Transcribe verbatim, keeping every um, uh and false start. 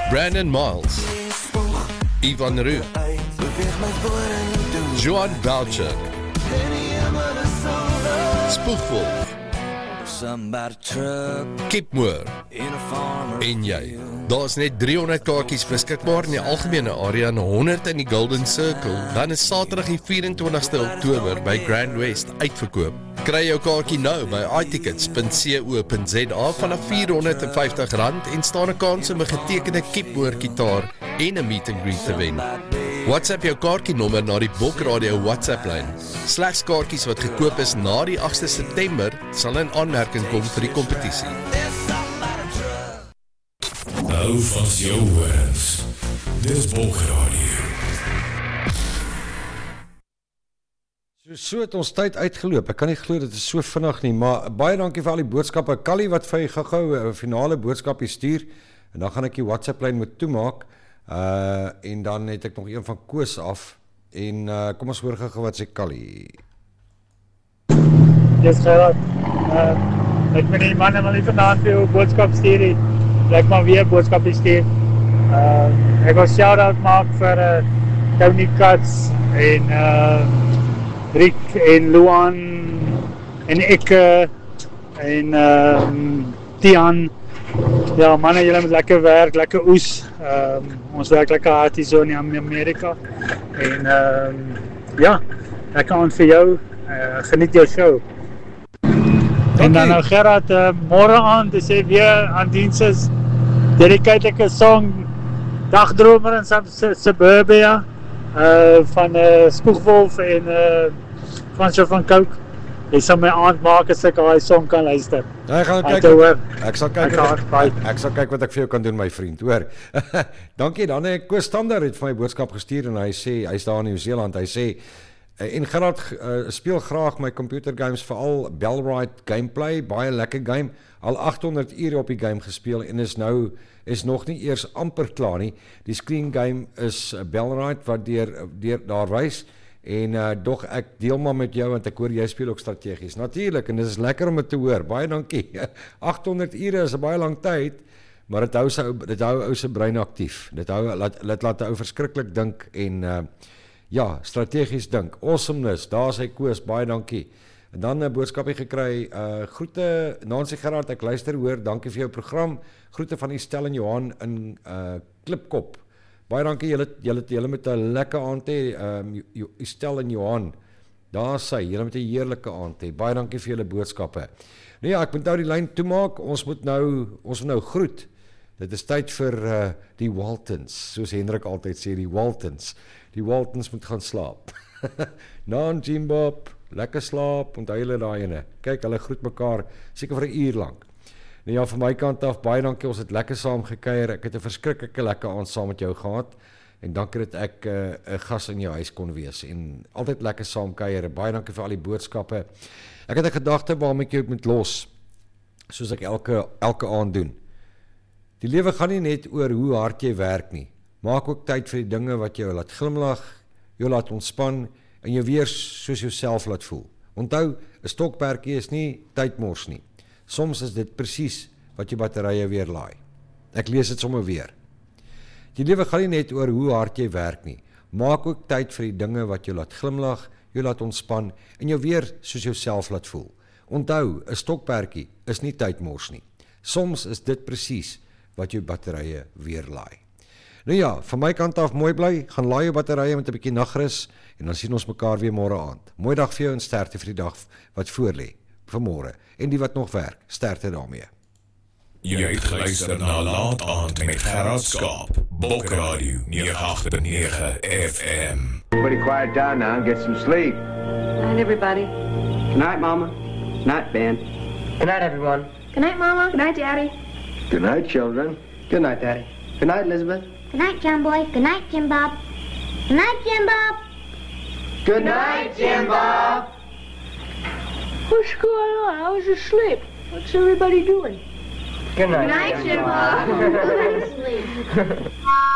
Brandon Miles, Ivan Roux, Joan Boucher, Spoegwolf, Kip Moore en jy. Daar is net driehonderd kaartjies beskikbaar in die algemene area en honderd in die Golden Circle. Dan is Saterdag die vyf en twintigste Oktober by Grand West uitverkoop. Kry jou kaartjie nou by i tickets punt co punt za vanaf vierhonderd en vyftig rand en staan 'n kans om 'n getekende Kip Moore gitaar en 'n meet and greet te wen. WhatsApp jou kaartjienommer na die Bok Radio WhatsApp-lyn. Slegs kaartjies wat gekoop is na die agste September sal in aanmerking kom vir die kompetisie. Hou vas jou horens. Dis Bok Radio. So, so het ons tyd uitgeloop. Ek kan nie glo dit is so vinnig nie, maar baie dankie vir al die boodskappe. Callie wat vir gou-gou 'n finale boodskapie stuur en dan gaan ek die WhatsApp-lyn moet toemaak. Uh en dan het ek nog een van Koos af en uh kom ons hoor gou wat sê Callie. Dis Gerard. Uh ek ben die man wat nie vanaand vir jou boodskap stuur nie. Ek maar weer boodskap stuur. Uh ek wil shout-out maak vir uh, Tony Katz en uh Rick en Luan en ek en uh, Tian. Ja, manne, julle moet lekker werk, lekker oes. Um, ons werk lekker hard hier so in Amerika. En um, ja, lekker aan vir jou. Uh, geniet jou show. Okay. En dan nou Gerard, uh, môre aan, dis hy weer aan diens is. Dedicated song Dagdromer in Suburbia uh, van uh, Spoegwolf en uh, Fransjo van Coke. Jy sal my aand maak as ek daai song kan luister. Ja, ek gaan kyk. Wat, ek sal kyk wat ek, ek sal kyk wat ek vir jou kan doen, my vriend. Hoor. Dankie. Dan het Koos Standard het vir my boodskap gestuur en hy sê hy's daar in Nieu-Seeland. Hy sê en Gerard uh, speel graag my computer games, veral Bellrite gameplay, baie lekker game. Al agthonderd ure op die game gespeel en is nou is nog nie eers amper klaar nie. Die screen game is uh, Bellrite wat deur deur daar wys. En uh, dog ek deel maar met jou, want ek hoor jy speel ook strategies. Natuurlik, en dit is lekker om het te hoor. Baie dankie. agthonderd ure is 'n baie lang tyd, maar dit hou sy, dit hou ou se brein aktief. Dit hou laat dit laat ou verskriklik dink en uh, ja, strategies dink. Awesomeness, daar sê Koos, baie dankie. En dan 'n boodskapie gekry. Uh, groete Nancy Gerard, ek luister hoor. Dankie vir jou program. Groete van Estel en Johan in uh, Klipkop. Baie dankie, julle julle julle met 'n lekker aand hê, ehm um, Estel en Johan. Daar sê, julle met 'n heerlike aand hê. Baie dankie vir julle boodskappe. Nou ja, ek moet nou die lyn toemaak. Ons moet nou ons moet nou groet. Dit is tyd vir uh, die Waltons, soos Hendrik altyd sê, die Waltons. Die Waltons moet gaan slaap. Naan Jimbop, lekker slaap, onthou julle daai ene. Kyk, hulle groet mekaar seker vir 'n uur lank. Nou ja, van my kant af, baie dankie, ons het lekker saam gekuier, ek het 'n verskriklike lekker aand saam met jou gehad, en dankie dat ek 'n uh, gas in jou huis kon wees, en altyd lekker saam kuier, baie dankie vir al die boodskappe. Ek het 'n gedagte waarmee ek jou moet los, soos ek elke, elke aand doen. Die lewe gaan nie net oor hoe hard jy werk nie, maak ook tyd vir die dinge wat jou laat glimlag, jou laat ontspan, en jou weer soos jouself laat voel. Onthou, 'n stokperdjie is nie tydmors nie. Soms is dit presies wat jou batterye weer laai. Ek lees dit sommer weer. Die lewe gaan nie net oor hoe hard jy werk nie. Maak ook tyd vir die dinge wat jou laat glimlag, jou laat ontspan en jou weer soos jouself laat voel. Onthou, 'n stokperdjie is nie tydmors nie. Soms is dit presies wat jou batterye weer laai. Nou ja, van my kant af mooi bly, gaan laai jou batterye met 'n bietjie nagrus en dan sien ons mekaar weer môre aand. Mooi dag vir jou en sterkte vir die dag wat voorlê. Vanmôre, en die wat nog werk, sterkte daarmee. Jy het geluister na Laat Aand met Gerard Skaap, Bok Radio nege agt punt nege F M. Everybody quiet down now and get some sleep. Good night, everybody. Good night, Mama. Good night, Ben. Good night, everyone. Good night, Mama. Good night, Daddy. Good night, children. Good night, Daddy. Good night, Elizabeth. Good night, John Boy. Good night, Jim Bob. Good night, Jim Bob. Good night, Jim Bob. What's going on? I was asleep. What's everybody doing? Good night, Good night, Jim Bob. Go to sleep.